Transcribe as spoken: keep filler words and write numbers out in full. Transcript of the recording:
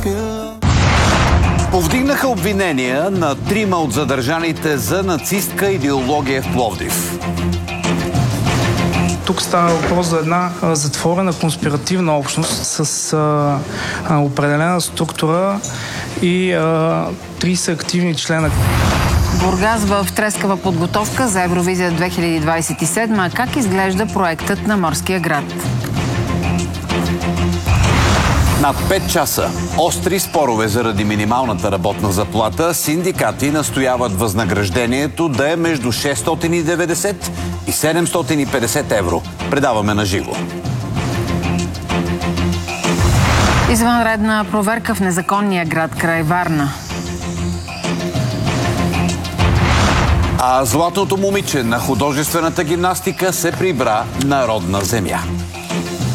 Повдигнаха обвинения на трима от задържаните за нацистка идеология в Пловдив. Тук става въпрос за една а, затворена конспиративна общност с а, а, определена структура и а, трийсет активни члена. Бургас в трескава подготовка за Евровизия две хиляди двадесет и седма. Как изглежда проектът на Морския град? Над пет часа остри спорове заради минималната работна заплата. Синдикати настояват възнаграждението да е между шестстотин и деветдесет и седемстотин и петдесет евро. Предаваме на живо. Извънредна проверка в незаконния град край Варна. А златното момиче на художествената гимнастика се прибра на родна земя.